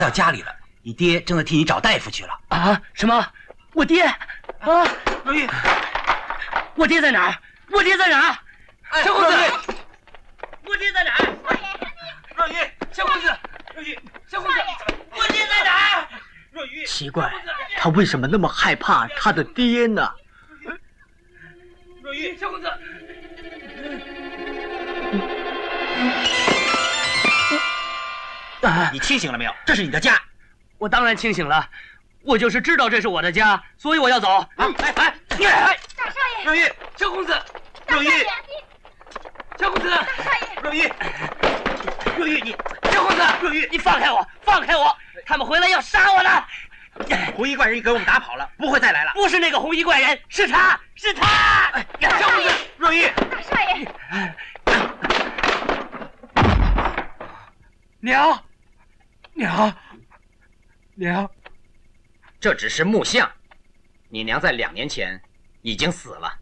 到家里了，你爹正在替你找大夫去了。 啊？什么？我爹？啊？ 若玉， 我爹在哪儿？我爹在哪儿？ 哎，小公子， 我爹在哪儿？ 若玉，小公子，若玉，小公子， 我爹在哪儿？ 若玉， 奇怪，他为什么那么害怕他的爹呢？ 若玉，小公子。你清醒了没有？这是你的家。 我当然清醒了，我就是知道这是我的家，所以我要走。 大少爷，若玉，小公子，若玉，小公子，大少爷，若玉，若玉，你，小公子，若玉， 你放开我，放开我！他们回来要杀我了。 红衣怪人给我们打跑了，不会再来了。 不是那个红衣怪人，是他，是他！ 小公子，若玉， 大少爷， 娘， 这只是木像，你娘在2年前已经死了。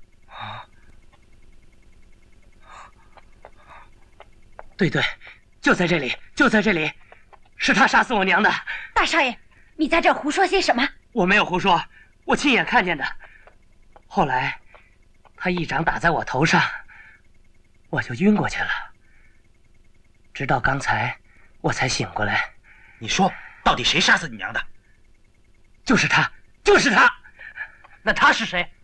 对，就在这里，就在这里，是他杀死我娘的。 大少爷，你在这胡说些什么？ 我没有胡说，我亲眼看见的。后来，他一掌打在我头上，我就晕过去了。直到刚才，我才醒过来。 你说，到底谁杀死你娘的？ 就是他，就是他。 那他是谁？